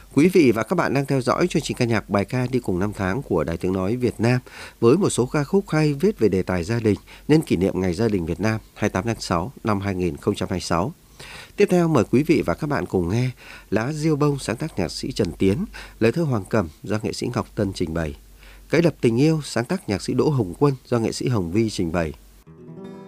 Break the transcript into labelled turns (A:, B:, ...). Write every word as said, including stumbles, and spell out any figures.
A: Quý vị và các bạn đang theo dõi chương trình ca nhạc bài ca đi cùng năm tháng của Đài Tiếng Nói Việt Nam với một số ca khúc hay viết về đề tài gia đình nhân kỷ niệm Ngày Gia đình Việt Nam hai mươi tám tháng sáu năm hai nghìn không trăm hai mươi sáu. Tiếp theo mời quý vị và các bạn cùng nghe Lá Diêu Bông sáng tác nhạc sĩ Trần Tiến, lời thơ Hoàng Cẩm do nghệ sĩ Ngọc Tân trình bày. Cái đập tình yêu sáng tác nhạc sĩ Đỗ Hồng Quân do nghệ sĩ Hồng Vi trình bày.